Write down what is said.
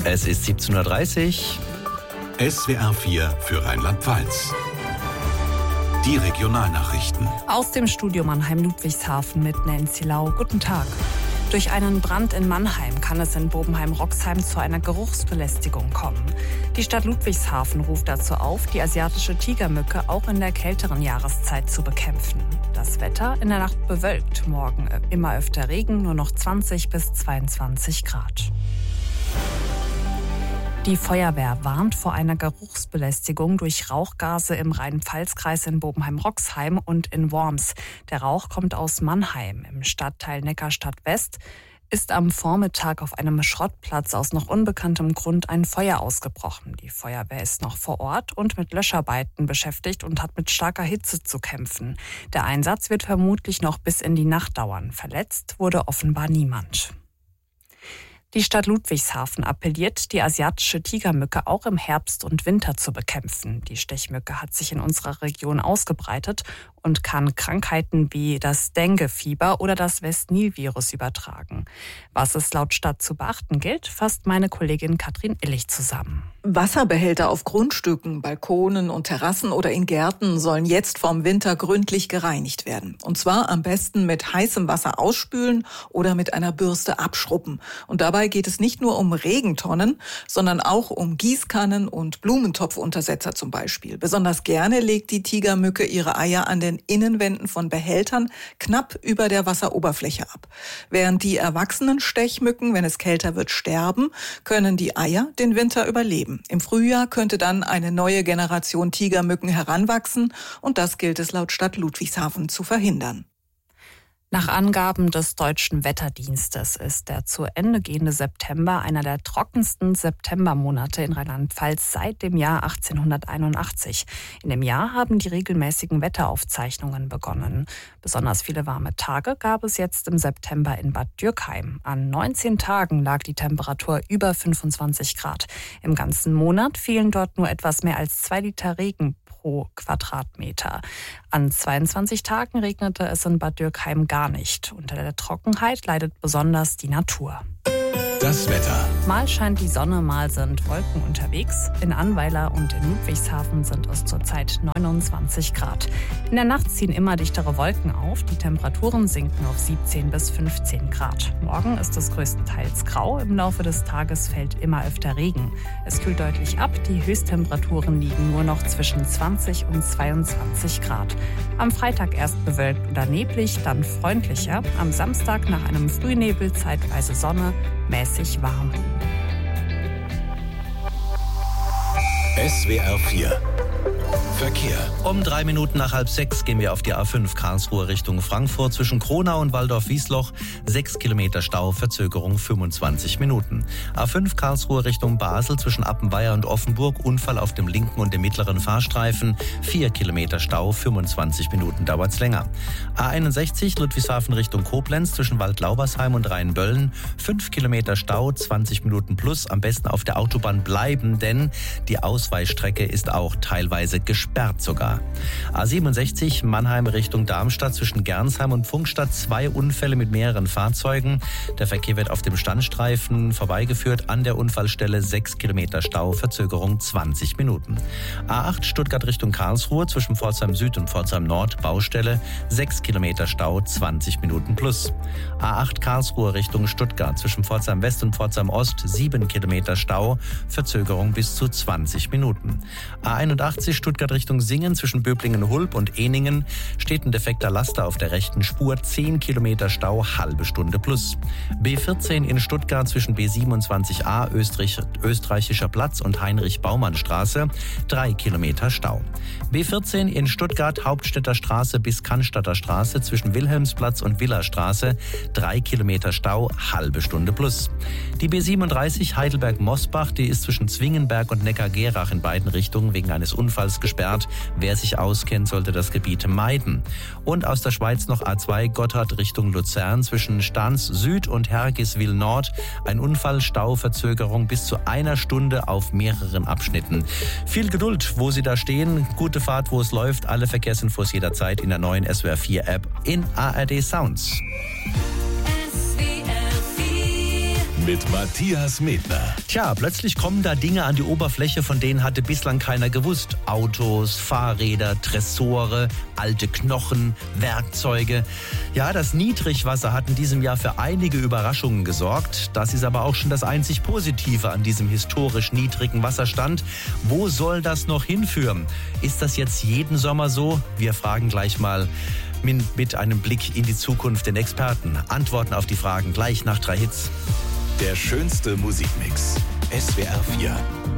Es ist 17:30 Uhr. SWR 4 für Rheinland-Pfalz. Die Regionalnachrichten. Aus dem Studio Mannheim-Ludwigshafen mit Nancy Lau. Guten Tag. Durch einen Brand in Mannheim kann es in Bobenheim-Roxheim zu einer Geruchsbelästigung kommen. Die Stadt Ludwigshafen ruft dazu auf, die asiatische Tigermücke auch in der kälteren Jahreszeit zu bekämpfen. Das Wetter in der Nacht bewölkt, morgen immer öfter Regen, nur noch 20 bis 22 Grad. Die Feuerwehr warnt vor einer Geruchsbelästigung durch Rauchgase im Rhein-Pfalz-Kreis in Bobenheim-Roxheim und in Worms. Der Rauch kommt aus Mannheim. Im Stadtteil Neckarstadt-West ist am Vormittag auf einem Schrottplatz aus noch unbekanntem Grund ein Feuer ausgebrochen. Die Feuerwehr ist noch vor Ort und mit Löscharbeiten beschäftigt und hat mit starker Hitze zu kämpfen. Der Einsatz wird vermutlich noch bis in die Nacht dauern. Verletzt wurde offenbar niemand. Die Stadt Ludwigshafen appelliert, die asiatische Tigermücke auch im Herbst und Winter zu bekämpfen. Die Stechmücke hat sich in unserer Region ausgebreitet und kann Krankheiten wie das Dengue-Fieber oder das West-Nil-Virus übertragen. Was es laut Stadt zu beachten gilt, fasst meine Kollegin Katrin Illich zusammen. Wasserbehälter auf Grundstücken, Balkonen und Terrassen oder in Gärten sollen jetzt vom Winter gründlich gereinigt werden. Und zwar am besten mit heißem Wasser ausspülen oder mit einer Bürste abschrubben. Und dabei geht es nicht nur um Regentonnen, sondern auch um Gießkannen und Blumentopfuntersetzer zum Beispiel. Besonders gerne legt die Tigermücke ihre Eier an den Innenwänden von Behältern knapp über der Wasseroberfläche ab. Während die erwachsenen Stechmücken, wenn es kälter wird, sterben, können die Eier den Winter überleben. Im Frühjahr könnte dann eine neue Generation Tigermücken heranwachsen und das gilt es laut Stadt Ludwigshafen zu verhindern. Nach Angaben des Deutschen Wetterdienstes ist der zu Ende gehende September einer der trockensten Septembermonate in Rheinland-Pfalz seit dem Jahr 1881. In dem Jahr haben die regelmäßigen Wetteraufzeichnungen begonnen. Besonders viele warme Tage gab es jetzt im September in Bad Dürkheim. An 19 Tagen lag die Temperatur über 25 Grad. Im ganzen Monat fielen dort nur etwas mehr als 2 Liter Regen pro Quadratmeter. An 22 Tagen regnete es in Bad Dürkheim gar nicht. Unter der Trockenheit leidet besonders die Natur. Das Wetter. Mal scheint die Sonne, mal sind Wolken unterwegs. In Annweiler und in Ludwigshafen sind es zurzeit 29 Grad. In der Nacht ziehen immer dichtere Wolken auf. Die Temperaturen sinken auf 17 bis 15 Grad. Morgen ist es größtenteils grau. Im Laufe des Tages fällt immer öfter Regen. Es kühlt deutlich ab. Die Höchsttemperaturen liegen nur noch zwischen 20 und 22 Grad. Am Freitag erst bewölkt oder neblig, dann freundlicher. Am Samstag nach einem Frühnebel zeitweise Sonne, mäßig warm. SWR 4 Verkehr. Um 3 Minuten nach 5:30 gehen wir auf die A5 Karlsruhe Richtung Frankfurt. Zwischen Kronau und Waldorf-Wiesloch 6 Kilometer Stau, Verzögerung 25 Minuten. A5 Karlsruhe Richtung Basel zwischen Appenweier und Offenburg, Unfall auf dem linken und dem mittleren Fahrstreifen, 4 Kilometer Stau, 25 Minuten dauert's länger. A61 Ludwigshafen Richtung Koblenz zwischen Waldlaubersheim und Rheinböllen, 5 Kilometer Stau, 20 Minuten plus. Am besten auf der Autobahn bleiben, denn die Ausweichstrecke ist auch teilweise gesperrt sogar. A67 Mannheim Richtung Darmstadt zwischen Gernsheim und Pfungstadt, 2 Unfälle mit mehreren Fahrzeugen. Der Verkehr wird auf dem Standstreifen vorbeigeführt. An der Unfallstelle 6 Kilometer Stau, Verzögerung 20 Minuten. A8 Stuttgart Richtung Karlsruhe zwischen Pforzheim Süd und Pforzheim Nord, Baustelle, 6 Kilometer Stau, 20 Minuten plus. A8 Karlsruhe Richtung Stuttgart zwischen Pforzheim West und Pforzheim Ost, 7 Kilometer Stau, Verzögerung bis zu 20 Minuten. A81 Stuttgart Richtung Singen zwischen Böblingen-Hulb und Ehningen steht ein defekter Laster auf der rechten Spur, 10 Kilometer Stau, halbe Stunde plus. B14 in Stuttgart zwischen B27a Österreichischer Platz und Heinrich-Baumann-Straße, 3 Kilometer Stau. B14 in Stuttgart Hauptstädter Straße bis Cannstatter Straße zwischen Wilhelmsplatz und Villerstraße, 3 Kilometer Stau, halbe Stunde plus. Die B37 Heidelberg-Mosbach, die ist zwischen Zwingenberg und Neckar-Gerach in beiden Richtungen wegen eines Unfalls gesperrt. Wer sich auskennt, sollte das Gebiet meiden. Und aus der Schweiz noch A2 Gotthard Richtung Luzern zwischen Stans Süd und Hergiswil Nord. Ein Unfall, Stauverzögerung bis zu 1 Stunde auf mehreren Abschnitten. Viel Geduld, wo Sie da stehen. Gute Fahrt, wo es läuft. Alle Verkehrsinfos jederzeit in der neuen SWR 4 App in ARD Sounds. mit Matthias Medner. Tja, plötzlich kommen da Dinge an die Oberfläche, von denen hatte bislang keiner gewusst. Autos, Fahrräder, Tresore, alte Knochen, Werkzeuge. Ja, das Niedrigwasser hat in diesem Jahr für einige Überraschungen gesorgt. Das ist aber auch schon das einzig Positive an diesem historisch niedrigen Wasserstand. Wo soll das noch hinführen? Ist das jetzt jeden Sommer so? Wir fragen gleich mal mit einem Blick in die Zukunft den Experten. Antworten auf die Fragen gleich nach 3 Hits. Der schönste Musikmix. SWR 4.